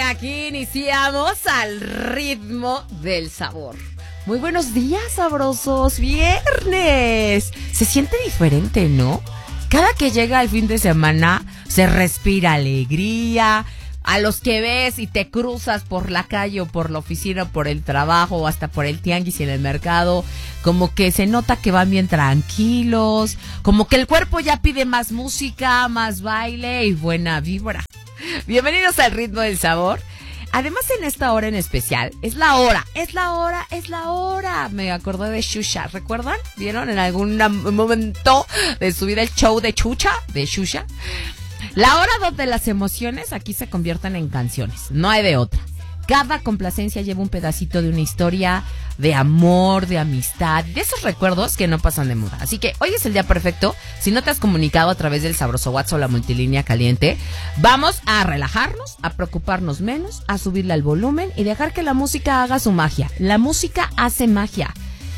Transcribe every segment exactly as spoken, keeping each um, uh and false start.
aquí iniciamos al ritmo del sabor. Muy buenos días, sabrosos. Viernes. Se siente diferente, ¿no? Cada que llega el fin de semana se respira alegría. A los que ves y te cruzas por la calle o por la oficina, por el trabajo o hasta por el tianguis y en el mercado, como que se nota que van bien tranquilos, como que el cuerpo ya pide más música, más baile y buena vibra. Bienvenidos al ritmo del sabor. Además, en esta hora en especial, es la hora, es la hora, es la hora. Me acordé de Xuxa, ¿recuerdan? ¿Vieron en algún momento de su vida el show de Chucha, de Xuxa? La hora donde las emociones aquí se convierten en canciones, no hay de otra. Cada complacencia lleva un pedacito de una historia de amor, de amistad, de esos recuerdos que no pasan de moda. Así que hoy es el día perfecto. Si no te has comunicado a través del sabroso WhatsApp o la multilínea caliente, vamos a relajarnos, a preocuparnos menos, a subirle al volumen y dejar que la música haga su magia. La música hace magia.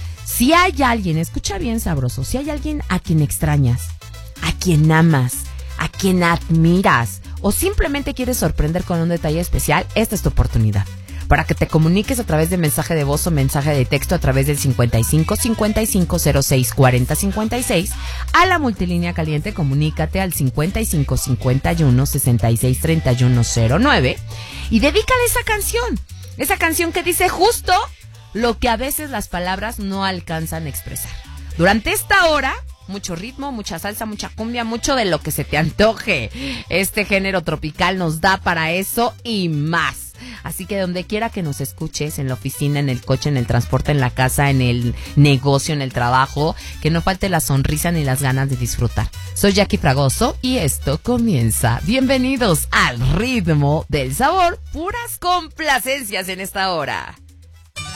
Si hay alguien, escucha bien, sabroso, si hay alguien a quien extrañas, a quien amas, a quien admiras o simplemente quieres sorprender con un detalle especial, esta es tu oportunidad. Para que te comuniques a través de mensaje de voz o mensaje de texto a través del cincuenta y cinco, cincuenta y cinco, cero seis, cuarenta, cincuenta y seis. A la multilínea caliente, comunícate al cincuenta y cinco, cincuenta y uno, sesenta y seis, treinta y uno, cero nueve y dedícale esa canción. Esa canción que dice justo lo que a veces las palabras no alcanzan a expresar. Durante esta hora, mucho ritmo, mucha salsa, mucha cumbia, mucho de lo que se te antoje. Este género tropical nos da para eso y más. Así que donde quiera que nos escuches, en la oficina, en el coche, en el transporte, en la casa, en el negocio, en el trabajo, que no falte la sonrisa ni las ganas de disfrutar. Soy Jackie Fragoso y esto comienza. Bienvenidos al ritmo del sabor. Puras complacencias en esta hora.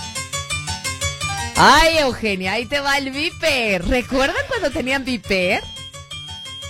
Ay, Eugenia, ahí te va el Viper. ¿Recuerdan cuando tenían Viper?